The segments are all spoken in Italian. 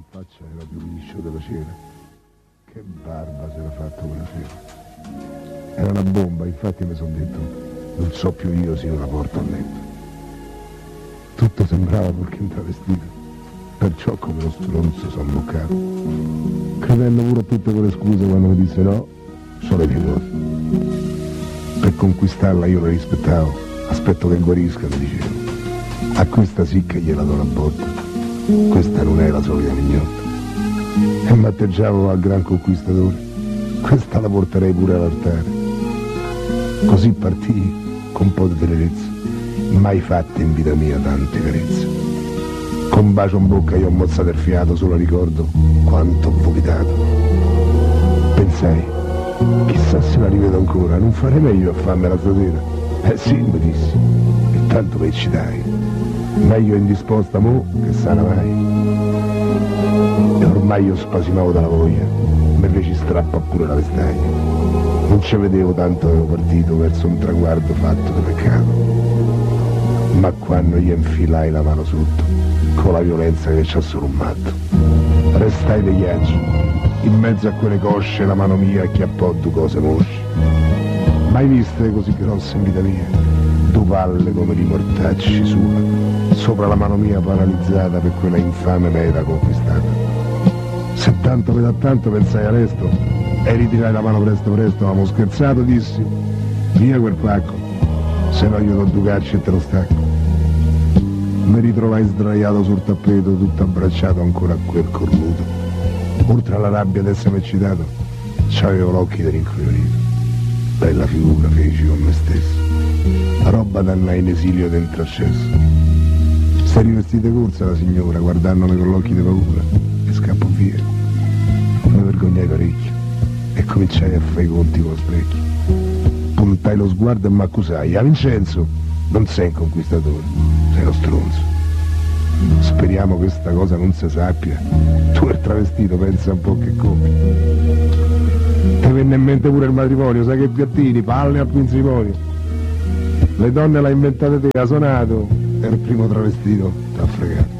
faccia era più liscio della cera. Che barba si era fatto quella sera. Era una bomba, infatti mi sono detto, non so più io se io la porto a letto. Tutto sembrava perché un travestito, perciò come lo stronzo sono boccato, credendo pure a tutte quelle scuse quando mi disse no, sono le mie cose. Per conquistarla io la rispettavo, aspetto che guarisca, mi dicevo. A questa sì che gliela do la botta, questa non è la solita mignotta. E m'atteggiavo al gran conquistatore, questa la porterei pure all'altare. Così partii con un po' di tenerezza, mai fatte in vita mia tante carezze. Con un bacio in bocca io ho mozzato il fiato, solo ricordo quanto ho vomitato. Pensai, chissà se la rivedo ancora, non farei meglio a farmela stasera? Sì, mi dissi, e tanto mi eccitai, meglio indisposta mo che sana mai. E ormai io spasimavo dalla voglia, mi feci strappa pure la vestaglia. Non ci vedevo tanto, avevo partito verso un traguardo fatto di peccato. Ma quando gli infilai la mano sotto, con la violenza che c'ha solo un matto, restai degli aggi, in mezzo a quelle cosce la mano mia acchiappò due cose mosce. Mai viste così grosse in vita mia, due palle come di mortacci sopra la mano mia paralizzata per quella infame meta conquistata. Se tanto per tanto pensai a resto e ritirai la mano presto presto, avevamo scherzato, dissi, via quel pacco, se no io do due calci e te lo stacco. Mi ritrovai sdraiato sul tappeto, tutto abbracciato ancora a quel cornuto. Oltre alla rabbia d'essere eccitato, c'avevo l'occhio dell'incoglionito. Bella figura feci con me stesso, la roba d'annai in esilio dentro accesso. Si rivestita corsa la signora, guardandomi con l'occhio di paura, e scappo via. Mi vergognai parecchio e cominciai a fare i conti con lo specchio. Puntai lo sguardo e m'accusai, a Vincenzo, non sei un conquistatore, sei uno stronzo. Speriamo che sta cosa non si sappia. Tu il travestito pensa un po' che come. Ti venne in mente pure il matrimonio, sai che piattini, palle al matrimonio. Le donne l'ha inventate te, ha suonato, e il primo travestito t'ha fregato.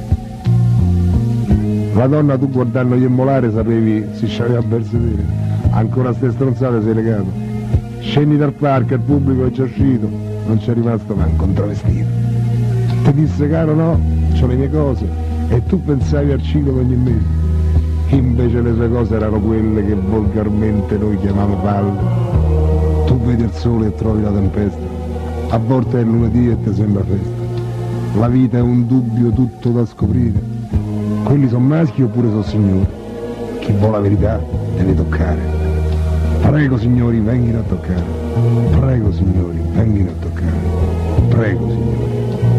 La donna tu guardando gli immolare sapevi si c'aveva per sedere, ancora ste stronzate sei legato. Scendi dal parco, il pubblico è già uscito, non c'è rimasto manco un travestito. Ti disse caro no, c'ho le mie cose, e tu pensavi al ciclo ogni mese. Invece le sue cose erano quelle che volgarmente noi chiamiamo palle. Tu vedi il sole e trovi la tempesta, a volte è lunedì e ti sembra festa. La vita è un dubbio tutto da scoprire. Quelli sono maschi oppure sono signori? Chi vuole la verità deve toccare. Prego signori, venghino a toccare. Prego signori.